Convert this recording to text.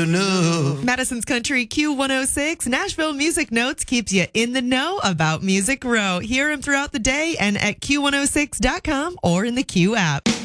enough. Madison's Country Q106 Nashville Music Notes keeps you in the know about Music Row. Hear him throughout the day and at Q106.com or in the Q app.